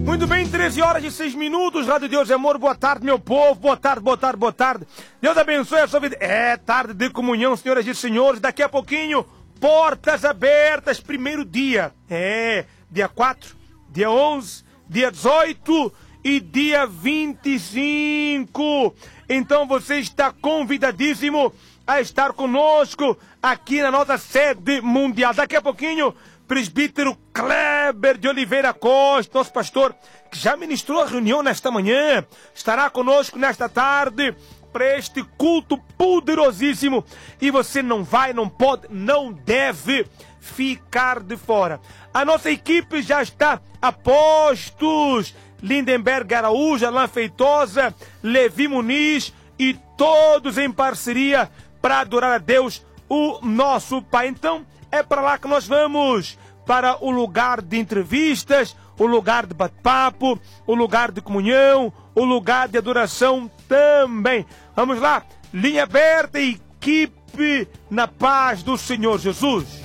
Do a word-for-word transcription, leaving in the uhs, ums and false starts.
Muito bem, treze horas e seis minutos, Rádio Deus é Amor, boa tarde, meu povo, boa tarde, boa tarde, boa tarde. Deus abençoe a sua vida. É tarde de comunhão, senhoras e senhores, daqui a pouquinho, portas abertas, primeiro dia. É, dia quatro, dia onze, dia dezoito e dia vinte e cinco. Então você está convidadíssimo a estar conosco aqui na nossa sede mundial. Daqui a pouquinho, presbítero Kleber de Oliveira Costa, nosso pastor, que já ministrou a reunião nesta manhã, estará conosco nesta tarde para este culto poderosíssimo. E você não vai, não pode, não deve ficar de fora. A nossa equipe já está a postos. Lindenberg Araújo, Alain Feitosa, Levi Muniz e todos em parceria para adorar a Deus, o nosso Pai. Então, é para lá que nós vamos, para o lugar de entrevistas, o lugar de bate-papo, o lugar de comunhão, o lugar de adoração também. Vamos lá, linha aberta, equipe, na paz do Senhor Jesus.